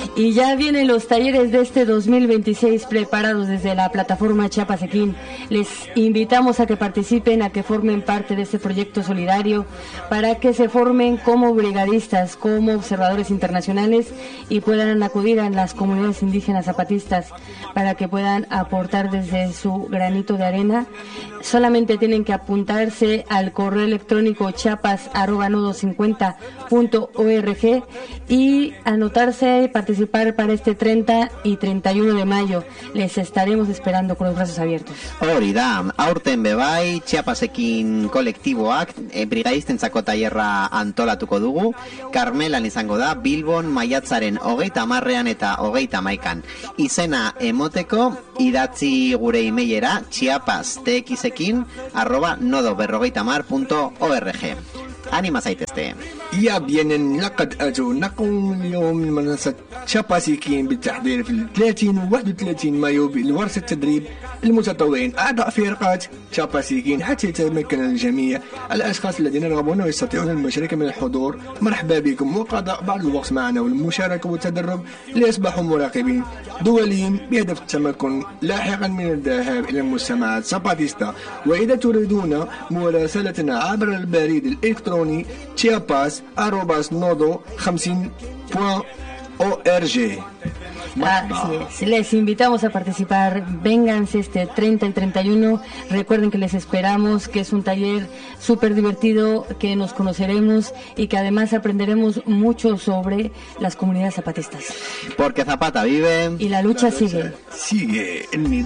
Y ya vienen los talleres de este 2026 preparados desde la plataforma Chiapas Equín. Les invitamos a que participen, a que formen parte de este proyecto solidario, para que se formen como brigadistas, como observadores internacionales y puedan acudir a las comunidades indígenas zapatistas para que puedan aportar desde su granito de arena. Solamente tienen que apuntarse al correo electrónico chiapas@nodo50.org y anotarse y participar para este 30 y 31 de mayo. Les estaremos esperando con los brazos abiertos. Hori da, aurten bebai, Chiapasekin kolektiboak brigadistentzako tailerra antolatuko dugu. Karmelan izango da, Bilbon maiatzaren 30 eta 31. Izena emoteko, idatzi gure emailera chiapastxekin@nodo50.org. Anima zaitezte. يا بيان لقد أتونكم اليوم من منصة شاباسيكين بالتحضير في 30 و 31 مايو لورشة التدريب المتطوعين أعضاء فرقات شاباسيكين حتى يتمكن الجميع. الأشخاص الذين يرغبون ويستطيعون المشاركة من الحضور مرحبا بكم وقضاء بعض الوقت معنا والمشاركة والتدرب ليصبحوا مراقبين دوليين بهدف التمكن لاحقا من الذهاب إلى المجتمعات الزاباتيستا. وإذا تريدون مراسلتنا عبر البريد الإلكتروني chiapas@nodo50.org. Así es. Les invitamos a participar. Vénganse este 30 y 31. Recuerden que les esperamos, que es un taller súper divertido, que nos conoceremos y que además aprenderemos mucho sobre las comunidades zapatistas. Porque Zapata vive y la lucha sigue. Sigue.